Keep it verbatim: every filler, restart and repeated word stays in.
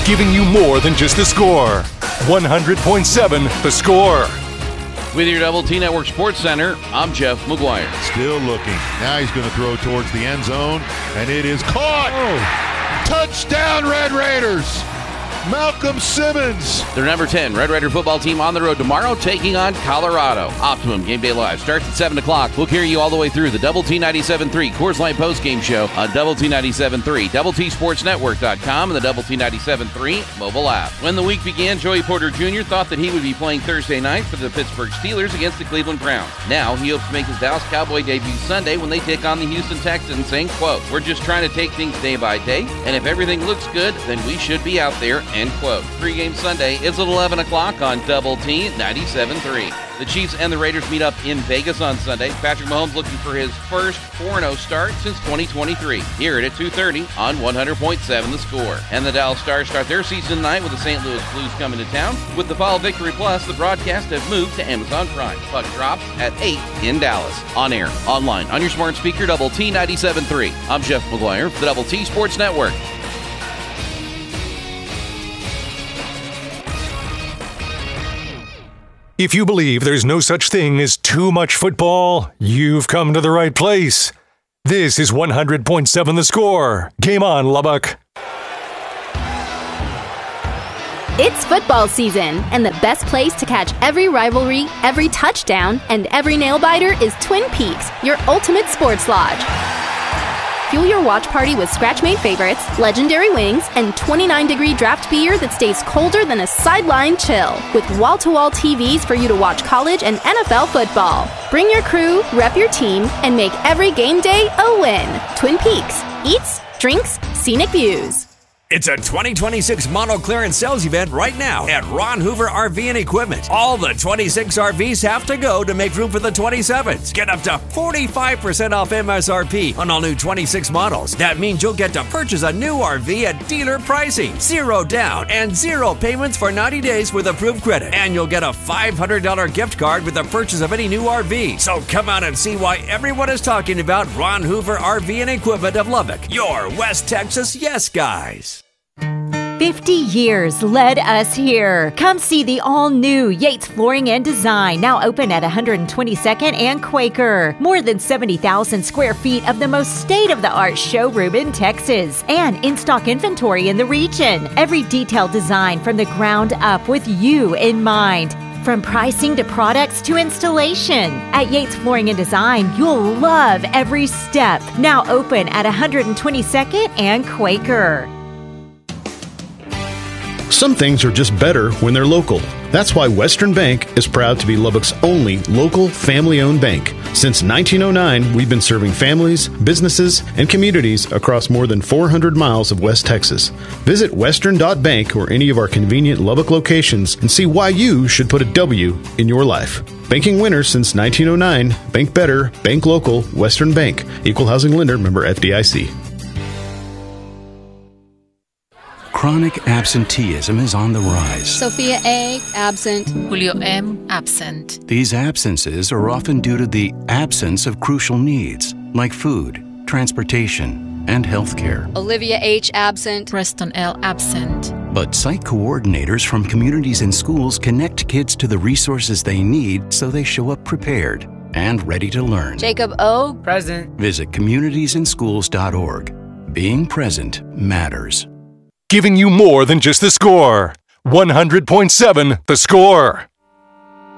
giving you more than just the score. one hundred point seven The Score. With your Double T Network Sports Center, I'm Jeff McGuire. Still looking. Now he's going to throw towards the end zone, and it is caught. Oh. Touchdown, Red Raiders. Malcolm Simmons. Their number ten Red Raider football team on the road tomorrow, taking on Colorado. Optimum Game Day Live starts at seven o'clock. We'll carry you all the way through the Double T ninety-seven point three Coors Light postgame show on Double T ninety-seven point three, Double T Sports Network dot com, and the Double T ninety-seven point three mobile app. When the week began, Joey Porter Junior thought that he would be playing Thursday night for the Pittsburgh Steelers against the Cleveland Browns. Now he hopes to make his Dallas Cowboy debut Sunday when they take on the Houston Texans, saying, quote, "We're just trying to take things day by day, and if everything looks good, then we should be out there," end quote. Pre-game Sunday is at eleven o'clock on Double T ninety-seven point three. The Chiefs and the Raiders meet up in Vegas on Sunday. Patrick Mahomes looking for his first four and oh start since twenty twenty-three. Hear it at two thirty on one hundred point seven The Score. And the Dallas Stars start their season tonight with the Saint Louis Blues coming to town. With the Fall Victory Plus, the broadcast have moved to Amazon Prime. Puck drops at eight in Dallas. On air, online, on your smart speaker, Double T ninety-seven point three. I'm Jeff McGuire for the Double T Sports Network. If you believe there's no such thing as too much football, you've come to the right place. This is one hundred point seven The Score. Game on, Lubbock. It's football season, and the best place to catch every rivalry, every touchdown, and every nail-biter is Twin Peaks, your ultimate sports lodge. Fuel your watch party with scratch-made favorites, legendary wings, and twenty-nine degree draft beer that stays colder than a sideline chill, with wall-to-wall T Vs for you to watch college and N F L football. Bring your crew, rep your team, and make every game day a win. Twin Peaks. Eats, drinks, scenic views. It's a twenty twenty-six model clearance sales event right now at Ron Hoover R V and Equipment. All the twenty-six R Vs have to go to make room for the twenty-sevens. Get up to forty-five percent off M S R P on all new twenty-six models. That means you'll get to purchase a new R V at dealer pricing, zero down, and zero payments for ninety days with approved credit. And you'll get a five hundred dollars gift card with the purchase of any new R V. So come out and see why everyone is talking about Ron Hoover R V and Equipment of Lubbock, your West Texas yes guys. fifty years led us here. Come see the all-new Yates Flooring and Design, now open at one twenty-second and Quaker. More than seventy thousand square feet of the most state-of-the-art showroom in Texas, and in-stock inventory in the region. Every detailed design from the ground up with you in mind. From pricing to products to installation. At Yates Flooring and Design, you'll love every step. Now open at one twenty-second and Quaker. Some things are just better when they're local. That's why Western Bank is proud to be Lubbock's only local family-owned bank. Since nineteen oh nine, we've been serving families, businesses, and communities across more than four hundred miles of West Texas. Visit western dot bank or any of our convenient Lubbock locations and see why you should put a W in your life. Banking winners since nineteen oh nine. Bank better. Bank local. Western Bank. Equal housing lender. Member F D I C. Chronic absenteeism is on the rise. Sophia A. absent. Julio M. absent. These absences are often due to the absence of crucial needs like food, transportation, and health care. Olivia H. absent. Preston L. absent. But site coordinators from communities and schools connect kids to the resources they need so they show up prepared and ready to learn. Jacob O. present. Visit communities in schools dot org. Being present matters. Giving you more than just the score. one hundred point seven The Score.